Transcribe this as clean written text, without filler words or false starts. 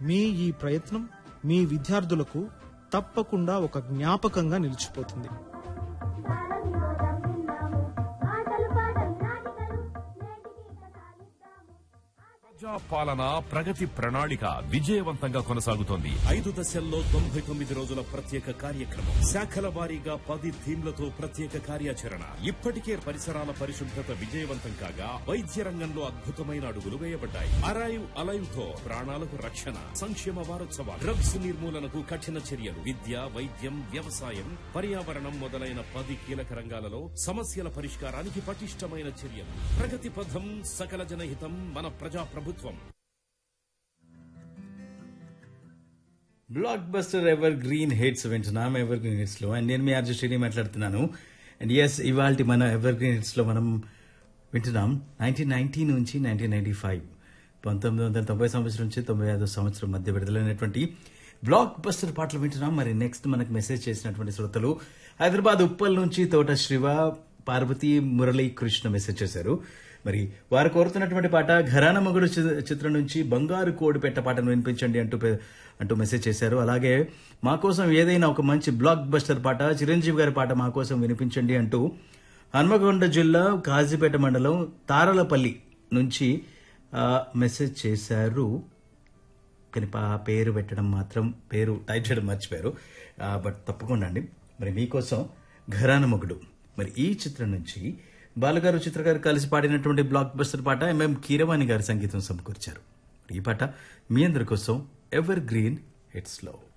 మీ ఈ ప్రయత్నం మీ విద్యార్థులకు తప్పకుండా ఒక జ్ఞాపకంగా నిలిచిపోతుంది. పాలన ప్రగతి ప్రణాళిక విజయవంతంగా కొనసాగుతోంది. 5 దశల్లో 99 రోజుల ప్రత్యేక కార్యక్రమం, శాఖల వారీగా 10 థీమ్లతో ప్రత్యేక కార్యాచరణ. ఇప్పటికే పరిసరాల పరిశుభ్రత విజయవంతం కాగా వైద్య రంగంలో అద్భుతమైన అడుగులు వేయబడ్డాయి. అరైవ్ అలైవ్ తో ప్రాణాలకు రక్షణ. సంక్షేమ వారోత్సవాలు, డ్రగ్స్ నిర్మూలనకు కఠిన చర్యలు, విద్య, వైద్యం, వ్యవసాయం, పర్యావరణం మొదలైన 10 కీలక రంగాలలో సమస్యల పరిష్కారానికి పటిష్టమైన చర్యలు. ప్రగతి పథం, సకల జనహితం, మన ప్రజా ప్రభుత్వం. Block buster ever green hits వింటున్నాం. ఎవర్ గ్రీన్ హిట్స్ లో అండ్ నేను మీ ఆర్జే శ్రీని మాట్లాడుతున్నాను. అండ్ ఎస్, ఇవాళ మన ఎవర్ గ్రీన్ హిట్స్ లో మనం వింటున్నాం 1990 నుంచి 1995, 1990 సంవత్సరం నుంచి 95 సంవత్సరం మధ్య విడుదలైనటువంటి బ్లాక్ బస్టర్ పాటలు వింటున్నాం. మరి నెక్స్ట్ మనకు మెసేజ్ చేసినటువంటి శ్రోతలు హైదరాబాద్ ఉప్పల్ నుంచి తోట శివ, పార్వతి, మురళీ కృష్ణ మెసేజ్ చేశారు. మరి వారు కోరుతున్నటువంటి పాట ఘరానా మొగుడు చిత్రం నుంచి బంగారు కోడి పెట్ట పాటను వినిపించండి అంటూ మెసేజ్ చేశారు. అలాగే మా కోసం ఏదైనా ఒక మంచి బ్లాక్ బస్టర్ పాట, చిరంజీవి గారి పాట మా కోసం వినిపించండి అంటూ హన్మకొండ జిల్లా కాజీపేట మండలం తారలపల్లి నుంచి మెసేజ్ చేశారు. కానీ పేరు పెట్టడం మాత్రం, పేరు టైప్ చేయడం మర్చిపోయారు. బట్ తప్పకుండా అండి, మరి మీకోసం ఘరానా మొగుడు, మరి ఈ చిత్రం నుంచి బాలుగారు, చిత్రగారు కలిసి పాడినటువంటి బ్లాక్ బస్టర్ పాట ఎంఎం కీరవాణి గారి సంగీతం సమకూర్చారు. ఈ పాట మీ అందరి కోసం ఎవర్ గ్రీన్ హిట్స్ లో.